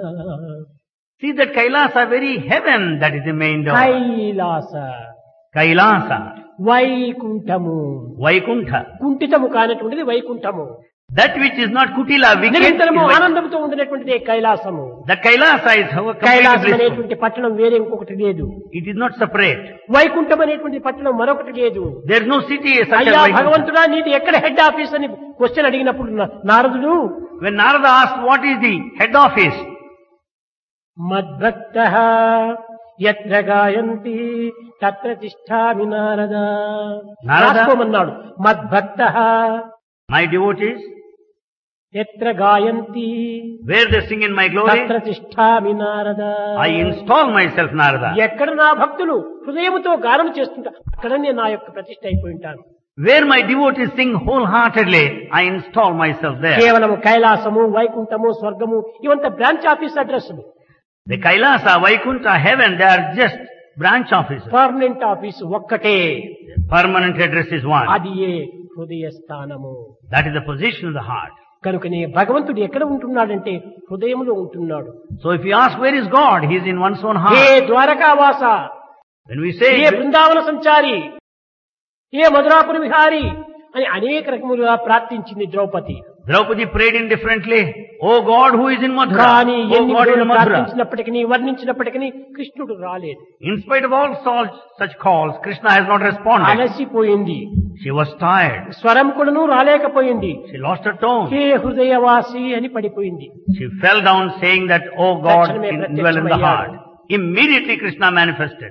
See that Kailasa, very heaven, that is the main door. Kailasa Kailasa, Vaikuntham Vaikuntha. కుంఠితము కానటువంటిది Vaikuntham. That which is not Kutila, wicked, నిరంతరము is ఆనందంతో ఉండినటువంటిది కైలాసము. the Kailasa is completely Kailasam blissful. అనేటువంటి పట్టణం వేరే ఇంకొకటి లేదు. It is not separate. Vaikuntham అనేటువంటి పట్టణం మరొకటి లేదు. There is no city such as అయ్యా Vaikuntha. భగవంతుడా నీది ఎక్కడ హెడ్ ఆఫీస్ అని క్వశ్చన్ అడిగినప్పుడు నారదుడు When Narada asked what is the head office, మద్భక్తః యత్ర గాయంతి తత్ర తిష్ఠామి Narada రాసుకోమన్నాడు. మద్భక్తః my devotees, యత్ర గాయంతి where they sing in my glory, తత్ర తిష్ఠామి Narada. I install myself, Narada. ఎక్కడ నా భక్తులు హృదయముతో గానం చేస్తుంటా అక్కడనే నా యొక్క ప్రతిష్ఠ అయిపోయి ఉంటాను. Where my devotees sing wholeheartedly, I install myself there. కేవలము కైలాసము వైకుంఠము స్వర్గము ఇవంతా బ్రాంచ్ ఆఫీస్ అడ్రస్లు. The Kailasa, Vaikuntha, heaven, they are just branch offices. Permanent office ఒక్కటే. Permanent address is one. అది ఏ హృదయ స్థానము. That is the position of the heart. కనుకనే భగవంతుడు ఎక్కడ ఉంటున్నాడంటే హృదయంలో ఉంటున్నాడు. So if you ask where is God, He is in one's own A heart. ద్వారకావాస, When we say, ఏ బృందావన సంచారి, ఏ మధురాపుర విహారి అని అనేక రకములుగా ప్రార్థించింది Draupadi. Draupadi prayed indifferently, Oh God who is in Mathura, కానీ Oh ఎన్ని God in విధాలు Mathura. ప్రార్థించినప్పటికీ వర్ణించినప్పటికీ కృష్ణుడు రాలేదు. In spite of all such calls, Krishna has not responded. అలసిపోయింది. She was tired. స్వరం కూడాను రాలేకపోయింది. She lost her tone. హే హృదయవాసి అని పడిపోయింది. She fell down saying that, Oh God, తక్షణమే dwell in the heart. ప్రత్యక్షమయ్యాడు. Immediately Krishna manifested.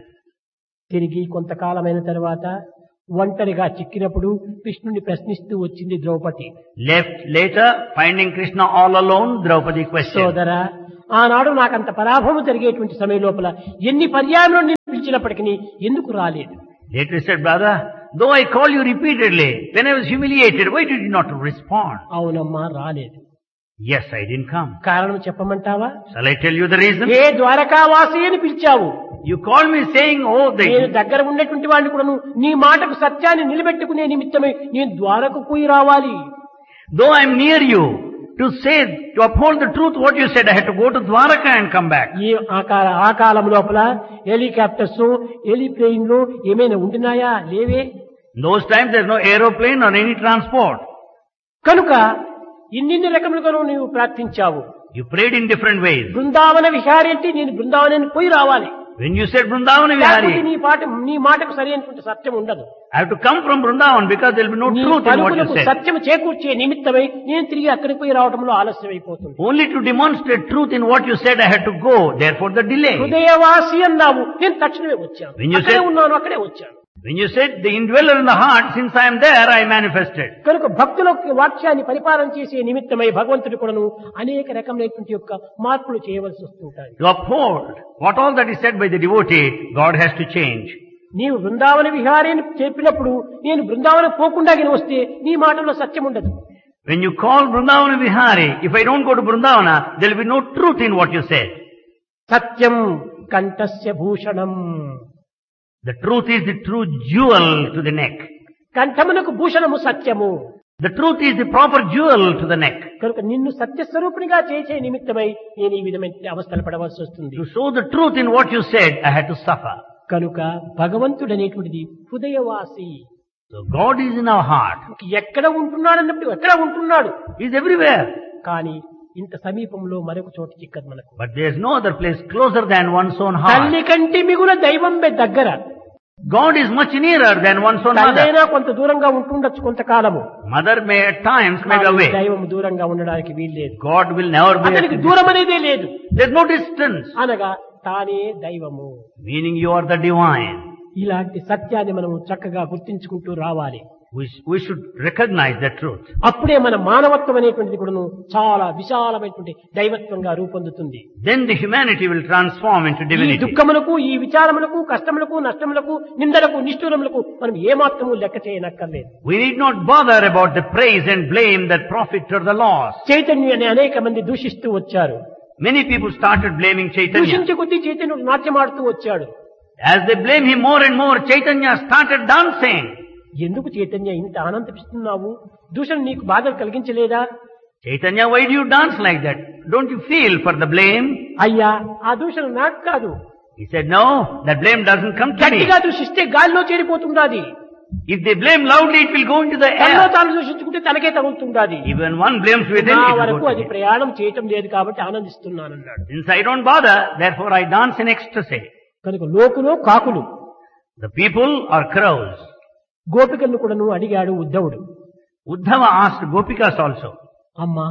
తిరిగి కొంతకాలమైన తర్వాత ఒంటరిగా చిక్కినప్పుడు కృష్ణుని ప్రశ్నిస్తూ వచ్చింది Draupadi. Left later, finding Krishna all alone, Draupadi questioned. సోదరా, ఆనాడు నాకంత పరాభవం జరిగేటువంటి సమయం లోపల ఎన్ని పర్యాయములను నేను పిలిచినప్పటికీ ఎందుకు రాలేదు? Later he said, Brother, though I call you repeatedly, when I was humiliated, why did you not respond? అవునమ్మా రాలేదు. Yes, I didn't come. కారణం చెప్పమంటావా? Shall I tell you the reason? ఏ ద్వారకావాసి అని పిలిచావు. You called me saying, Oh, నేను the దగ్గర ఉన్నటువంటి వాడిని కూడాను నీ మాటకు సత్యాన్ని నిలబెట్టుకునే నిమిత్తమై నేను ద్వారకు పోయి రావాలి. though I am near you, to say, to uphold the truth what you said, I had to go to Dwaraka and come back. ఆ కాలం లోపల హెలికాప్టర్స్ హెలిప్లేన్లు ఏమైనా ఉంటున్నాయా? లేవే. In those times there is no aeroplane or any transport. కనుక ఇన్ని రకములుగాను నీవు ప్రార్థించావు. You prayed in different ways. Brindavana Vihari అంటే నేను బృందావనానికి పోయి రావాలి. When you said Vrindavana లేకపోతే Vihari, నీ మాటకు సరైనటువంటి సత్యం ఉండదు. I have to come from Vrindavan because there will be no నీ truth in what you పలుకులకు said. సత్యం చేకూర్చే నిమిత్తమై నేను తిరిగి అక్కడికి పోయి రావడంలో ఆలస్యం అయిపోతుంది. Only to demonstrate truth in what you said I had to go, therefore the delay. హృదయవాసి అన్నావు, నేను తక్షణమే వచ్చాను. When you అక్కడే said- ఉన్నాను, అక్కడే వచ్చాను. When you said the indweller in the heart, since I am there, I manifested. కనుక భక్తులకు వాక్యాన్ని పరిపాలన చేసే నిమిత్తమై భగవంతుడి కూడాను అనేక రకమైనటువంటి యొక్క మార్పులు చేయవలసి వస్తుంటాయి. To uphold what all that is said by the devotee, God has to change. నీవు బృందావన విహారి అని చెప్పినప్పుడు నేను బృందావనం పోకుండా వస్తే నీ మాటలో సత్యం ఉండదు. When you call Vrindavana Vihari, if I don't go to Vrindavana, there will be no truth in what you said. Satyam కంఠస్య Bhushanam. The truth is the true jewel to the neck. కంఠమునకు భూషణము సత్యము. The truth is the proper jewel to the neck. కనుక నిన్ను సత్యస్వరూపునిగా చేసే నిమిత్తమై నేను ఈ విధమైన అవస్థలు పడవలసి వస్తుంది. To show the truth in what you said, I had to suffer. కనుక భగవంతుడు అనేటువంటిది హృదయవాసి. So God is in our heart. ఎక్కడ ఉంటున్నాడన్నప్పుడు ఎక్కడ ఉంటున్నాడు, He is everywhere. కానీ ఇంత సమీపంలో మరొక చోటు చిక్కదు మనకు. But there is no other place closer than one's own heart. తల్లి కంటి మిగుల దైవం దగ్గర. God is much nearer than one's own mother. తల్లైనా కొంత దూరంగా ఉంటుండొచ్చు కొంతకాలము. Mother may at times may be away. దైవం దూరంగా ఉండడానికి వీల్లేదు. God will never be అతనికి at దూరం అనేదే లేదు. There is no distance. అనగా తానే దైవము. Meaning you are the divine. ఇలాంటి సత్యాన్ని మనం చక్కగా గుర్తించుకుంటూ రావాలి. We should recognize that truth. అప్పుడే మన మానవత్వం అనేటువంటిది కూడాను చాలా విశాలమైనటువంటి దైవత్వంగా రూపొందుతుంది. Then the humanity will transform into ఈ divinity. దుఃఖములకు, ఈ విచారములకు, కష్టములకు, నష్టములకు, నిందలకు, నిష్ఠూరములకు మనం ఏమాత్రము లెక్క చేయనక్కర్లేదు. We need not bother about the praise and blame, that profit or the loss. చైతన్యాన్ని అనేక మంది దూషిస్తూ వచ్చారు. Many people started blaming Chaitanya. దూషించే కొద్దీ చైతన్యుడు నాట్యమాడుతూ వచ్చాడు. As they blame him more and more, Chaitanya started dancing. ఎందుకు చైతన్య ఇంత ఆనందిస్తున్నావు? దూషణ నీకు బాధ కలిగించలేదా? Chaitanya, why do you dance like that? don't you feel for the blame? అయ్యా ఆ దూషణ నాకు కాదు. He said, no, that blame doesn't come to me. గట్టిగా దూషిస్తే గాలిలో చేరిపోతుండాది. If they blame loudly, it will go into the తనలో air. తాను దూషించుకుంటే తనకే తగులుతుండాది. Even one blames within, నా it will వరకు go to అది the air. ప్రయాణం చేయటం లేదు కాబట్టి ఆనందిస్తున్నానన్నాడు. Since I don't bother, therefore I dance in ecstasy. కనుక లోకులో కాకులు, The people are crows. గోపికలను కూడాను అడిగాడు ఉద్ధవుడు. Uddhava asked Gopikas also. అమ్మా,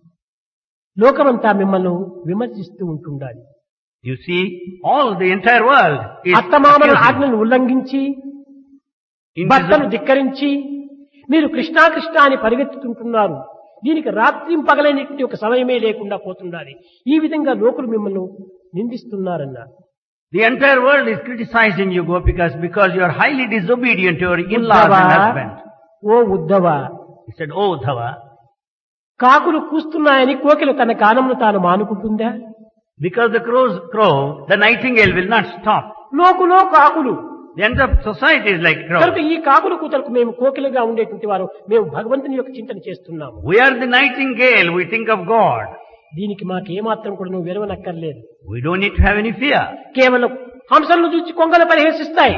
లోకమంతా మిమ్మల్ని విమర్శిస్తూ ఉంటుండాలి. You see, all the entire world is అత్తమామల accusing. ఆజ్ఞలను ఉల్లంఘించి In భర్తను this- ధిక్కరించి మీరు కృష్ణా కృష్ణ అని పరిగెత్తుతుంటున్నారు. దీనికి రాత్రి పగలైనటువంటి ఒక సమయమే లేకుండా పోతుండాలి. ఈ విధంగా లోకులు మిమ్మల్ని నిందిస్తున్నారన్నారు. The entire world is criticizing you, Gopikas, because you are highly disobedient to your in-laws Uddhava, and husband. Oh Uddhava, He said, oh Uddhava, కాకులు కూస్తున్నాయని కోకిల తన గానమును తాను మానుకుంటుందా? because the crows crow, the nightingale will not stop. లోకులో కాకులు. The entire society is like crows. కనుక ఈ కాకులు కూతలకు మేము కోకిలగా ఉండేటువంటి వారు మేము భగవంతుని యొక్క చింతన చేస్తున్నాము. We are the nightingale, we think of God. దీనికి మాకు ఏమాత్రం కూడా నువ్వు విరవనక్కర్లేదు. We don't need to have any fear. కేవలం హంసలను చూసి కొంగలు పరిహసిస్తాయి.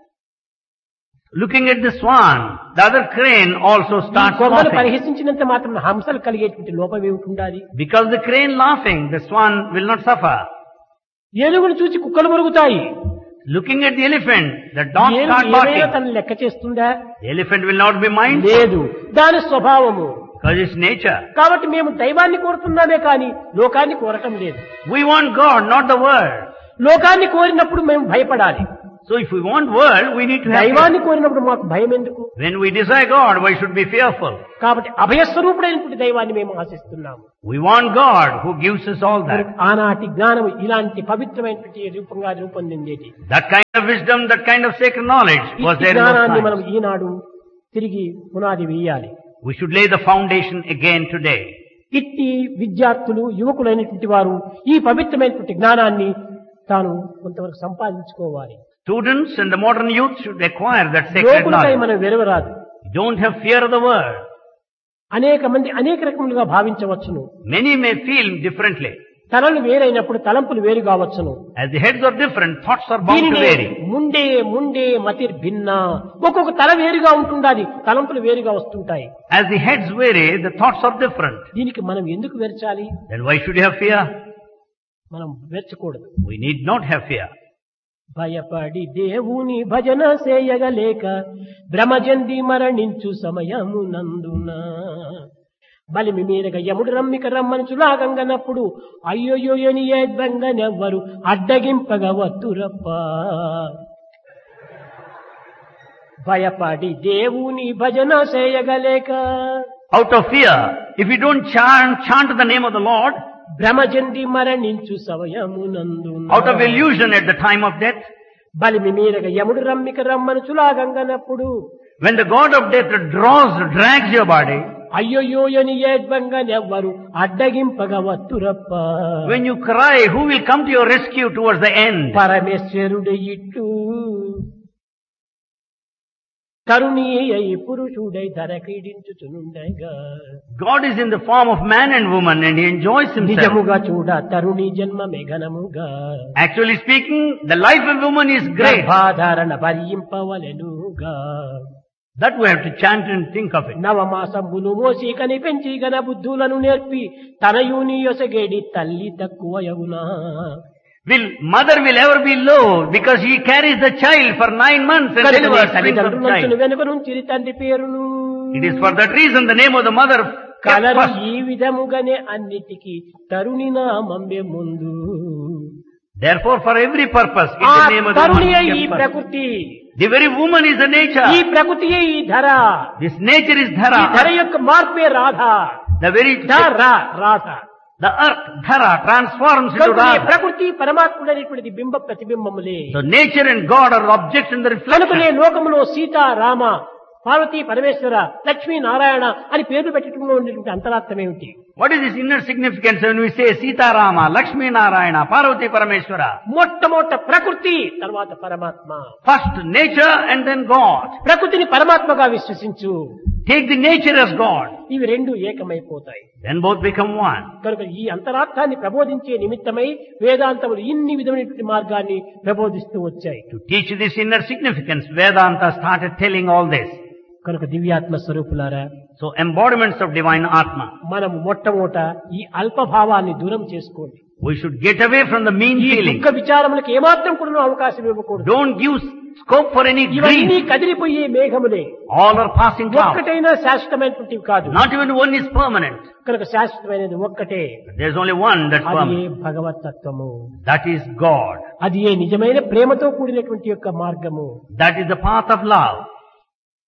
Looking at the swan, the other crane also ఈ starts కొంగలు laughing. పరిహసించినంత మాత్రం హంసలు కలిగేటువంటి లోపం ఏమిటి? Because the crane laughing, the swan will not suffer. ఏనుగును చూసి కుక్కలు మురుగుతాయి. Looking at the elephant, the dog ఏనుగు start ఏమైనా barking. తను లెక్క చేస్తుందా? The elephant will not be mindful లేదు, దాని స్వభావము. because it's nature. కాబట్టి మేము దైవాన్ని కోరుతున్నామే కానీ లోకాన్ని కోరటం లేదు. We want God, not the world. లోకాన్ని కోరినప్పుడు మేము భయపడాలి. So if we want world, we need to have fear. దైవాన్ని కోరినప్పుడు మాకు భయం ఎందుకు? When we desire God, why should we be fearful? కాబట్టి అభయస్వరూపుడైనటువంటి దైవాన్ని మేము ఆశిస్తున్నాము. We want God who gives us all that. ఆనాటి జ్ఞానం ఇలాంటి పవిత్రమైనటువంటి రూపంగా రూపొందిందేటి. That kind of wisdom, that kind of sacred knowledge was ఈ there in those జ్ఞానాన్ని మనం times. ఈనాడు తిరిగి పునాది వేయాలి. We should lay the foundation again today. ఇట్టి విద్యార్థులు యువకులైనటువంటి వారు ఈ పవిత్రమైనటువంటి జ్ఞానాన్ని తాను కొంతవరకు సంపాదించుకోవాలి. Students and the modern youth should acquire that sacred లోకులపై knowledge. మనం వెరవరాదు. Don't have fear of the world. అనేక మంది అనేక రకములుగా భావించవచ్చును. Many may feel differently. తలలు వేరైనప్పుడు తలంపులు వేరు కావచ్చును. As the heads are different, thoughts are bound to దీనినే vary. ముండే మతిర్ భిన్న. ఒక్కొక్క తల వేరుగా ఉంటుండాలి, తలంపులు వేరుగా వస్తుంటాయి. As the heads vary, the thoughts are different. దీనికి మనం ఎందుకు వెరచాలి? Then why should you have fear? మనం వెరచకూడదు. We need not have fear. భయపడి దేవుని భజన చేయగలేక భ్రమజంది మరణించు సమయమునందున బలిమి మీరగ యముడు రమ్మిక రమ్మని చులాగంగనప్పుడు అయ్యోయోని ఏద్వంగనెవ్వరు అడ్డగింపగా వత్తురప్ప. భయపడి దేవుని భజన చేయగలేక Out of fear, if you don't chant the name of the Lord, భ్రమజంది మరణించు సమయమునందున out of illusion at the time of death, బలిమి మీరగ యముడు రమ్మిక రమ్మని చులాగంగనప్పుడు when the god of death drags your body, అయ్యోయోని ఏద్వంగనెవ్వరు అడ్డగింపగా వత్తురప్ప. when you cry, who will come to your rescue towards the end? పరమేశ్వరుడు ఇట్టు తరుణీ అయి పురుషుడై ధర క్రీడించుచునుండగా God is in the form of man and woman and he enjoys himself. నిజముగా చూడ తరుణి జన్మ మెఘనముగా Actually speaking, the life of woman is great. గర్భాధారణ భరింపవలెనుగా That we have to chant and think of it. నవమాసంబులు మోసి కని పెంచి గన బుద్ధులను నేర్పి తనయుని యొసగేడి తల్లి తక్కువయగునా. Mother will ever be low because he carries the child for 9 months and delivers brings up the child. వెనుక నుంచి తండ్రి పేరును It is for that reason the name of the mother kept colour first. ఈ విధముగానే అన్నిటికీ తరుణి నామంబే ముందు. Therefore for every purpose in ఆ the name of the Taruni mother ఈ kept first. ప్రకృతి, The very woman is the ఈ nature. ప్రకృతియే ఈ ధర, This nature is ఈ ధర Dhara. యొక్క మార్పే Radha. The very Radha the earth Dhara transforms into కనుక ఈ Radha. ప్రకృతి పరమాత్ముడైనటువంటి బింబ ప్రతిబింబములే. So nature and God are objects in the కనుకనే reflection. లోకములో సీత రామ పార్వతీ పరమేశ్వర లక్ష్మీ నారాయణ అని పేర్లు పెట్టడంలో ఉండేటువంటి అంతరార్థం ఏమిటి? What is this inner significance when we say Sita Rama, Lakshmi Narayana, Parvati Parameshwara? మొట్టమొదట ప్రకృతి, తర్వాత పరమాత్మ. First nature and then God. ప్రకృతిని పరమాత్మగా విశ్వసించు. Take the nature as God. ఇవి రెండు ఏకమైపోతాయి. Then both become one. కనుక ఈ అంతరార్థాన్ని ప్రబోధించే నిమిత్తమై వేదాంతములు ఇన్ని విధమైనటువంటి మార్గాన్ని ప్రబోధిస్తూ వచ్చాయి. To teach this inner significance, Vedanta started telling all this. కనుక దివ్యాత్మ స్వరూపులారా, So embodiments of divine Atma. మనం మొట్టమొదట ఈ అల్పభావాన్ని దూరం చేసుకోండి. We should get away from the mean ఈ feelings. దుఃఖ విచారములకు ఏమాత్రం కూడా అవకాశం ఇవ్వకూడదు. Don't give scope for any ఇవన్నీ grief. కదిలిపోయే మేఘములే, All are passing clouds. ఒక్కటైనా శాశ్వతమైనటువంటివి కాదు. Not even one is permanent. కనుక శాశ్వతమైనది ఒక్కటే, There's only one that's అది ఏ permanent. భగవతత్వము, That is God. అది ఏ నిజమైన ప్రేమతో కూడినటువంటి యొక్క మార్గము. That is the path of love.